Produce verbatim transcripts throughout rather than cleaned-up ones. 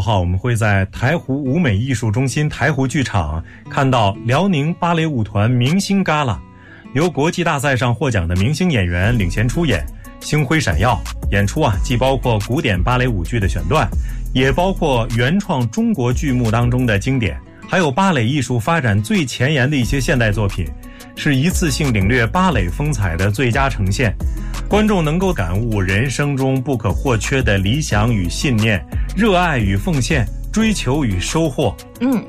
号，我们会在台湖舞美艺术中心台湖剧场看到辽宁芭蕾舞团明星嘎啦，由国际大赛上获奖的明星演员领衔出演，星辉闪耀。演出啊，既包括古典芭蕾舞剧的选段，也包括原创中国剧目当中的经典，还有芭蕾艺术发展最前沿的一些现代作品，是一次性领略芭蕾风采的最佳呈现。观众能够感悟人生中不可或缺的理想与信念，热爱与奉献，追求与收获。 嗯。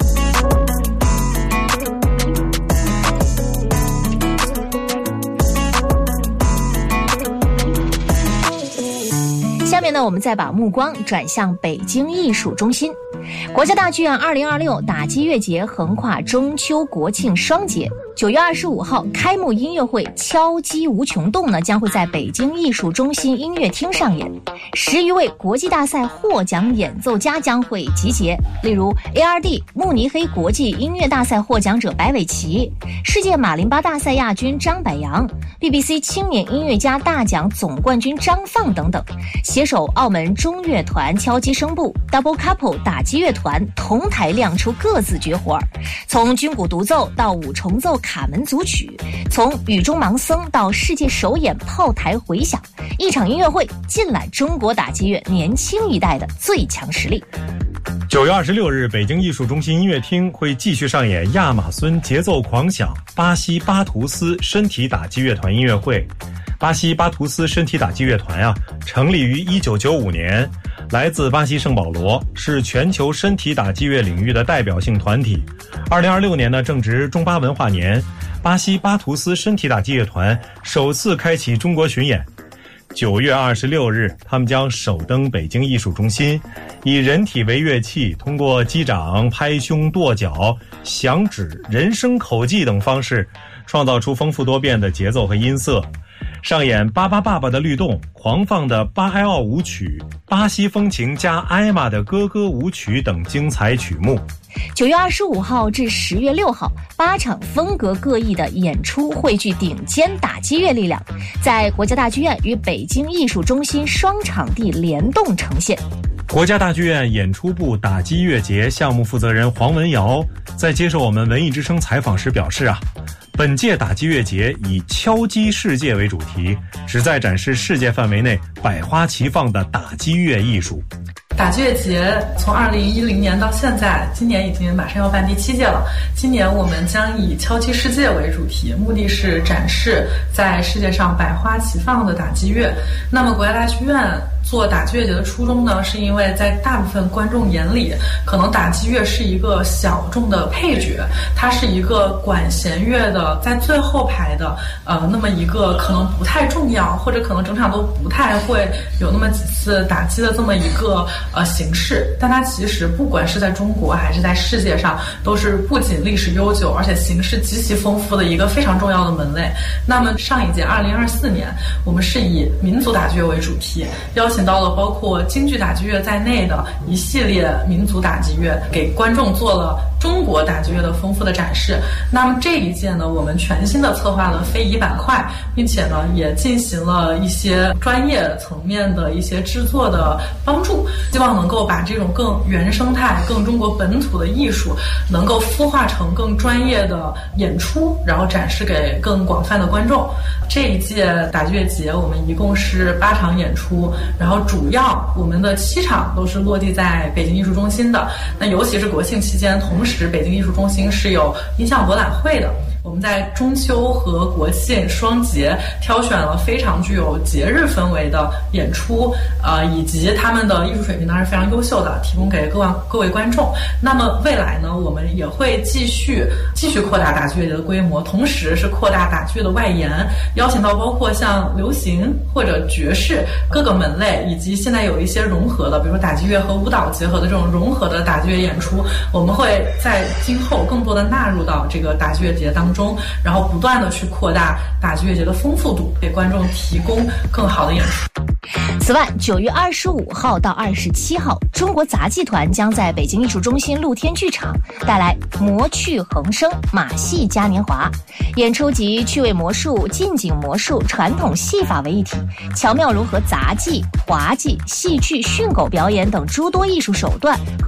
下面呢，我们再把目光转向北京艺术中心。国家大剧院二零二六打击乐节横跨中秋国庆双节，九月二十五号开幕音乐会《敲击无穷动》呢，将会在北京艺术中心音乐厅上演。十余位国际大赛获奖演奏家将会集结，例如 A R D 慕尼黑国际音乐大赛获奖者白玮琪，世界马林巴大赛亚军张百扬， B B C 青年音乐家大奖总冠军张放等等，携手澳门中乐团敲击声部 Double Couple 打击乐团同台亮出各自绝活，从军鼓独奏到五重奏卡门组曲，从雨中盲僧到世界首演炮台回响，一场音乐会尽览中国打击乐年轻一代的最强实力。 九月二十六日，北京艺术中心音乐厅会继续上演亚马孙节奏狂想巴西巴图斯身体打击乐团音乐会。巴西巴图斯身体打击乐团啊，成立于一九九五年，来自巴西圣保罗，是全球身体打击乐领域的代表性团体。二零二六年呢，正值中巴文化年，巴西巴图斯身体打击乐团首次开启中国巡演。九月二十六日，他们将首登北京艺术中心，以人体为乐器，通过击掌、拍胸、跺脚、响指、人声口技等方式，创造出丰富多变的节奏和音色，上演巴巴爸爸的律动、狂放的巴埃奥舞曲、巴西风情加艾玛的歌歌舞曲等精彩曲目。 九月二十五号至十月六号，八场风格各异的演出汇聚顶尖打击乐力量，在国家大剧院与北京艺术中心双场地联动呈现。 国家大剧院演出部打击乐节项目负责人黄文瑶在接受我们文艺之声采访时表示啊，本届打击乐节以敲击世界为主题，旨在展示世界范围内百花齐放的打击乐艺术。 打击乐节从二零一零年到现在，今年已经马上要办第七届了。今年我们将以敲击世界为主题，目的是展示在世界上百花齐放的打击乐。那么国家大剧院做打击乐节的初衷呢，是因为在大部分观众眼里，可能打击乐是一个小众的配角，它是一个管弦乐的在最后排的呃那么一个可能不太重要，或者可能整场都不太会有那么几次打击的这么一个呃形式。但它其实不管是在中国还是在世界上，都是不仅历史悠久，而且形式极其丰富的一个非常重要的门类。那么上一届二零二四年，我们是以民族打击乐为主题，邀请到了包括京剧打击乐在内的一系列民族打击乐，给观众做了中国打击乐的丰富的展示。那么这一届呢，我们全新的策划了非遗板块，并且呢也进行了一些专业层面的一些制作的帮助，希望能够把这种更原生态、更中国本土的艺术能够孵化成更专业的演出，然后展示给更广泛的观众。这一届打击乐节我们一共是八场演出，然后主要我们的七场都是落地在北京艺术中心的。那尤其是国庆期间，同时北京艺术中心是有音像博览会的。我们在中秋和国庆双节挑选了非常具有节日氛围的演出，呃，以及他们的艺术水平当然是非常优秀的，提供给各位各位观众。那么未来呢，我们也会继续继续扩大打击乐节的规模，同时是扩大打击乐的外延，邀请到包括像流行或者爵士各个门类，以及现在有一些融合的，比如说打击乐和舞蹈结合的这种融合的打击乐演出，我们会在今后更多的纳入到这个打击乐节当中。中，然后不断的去扩大打击乐节的丰富度，给观众提供更好的演出。 此外，九月二十五号到二十七号，中国杂技团将在北京艺术中心露天剧场带来魔趣横生马戏嘉年华演出，集趣味魔术、近景魔术、传统戏法为一体，巧妙融合杂技、滑稽、戏剧、训狗表演等诸多艺术手段和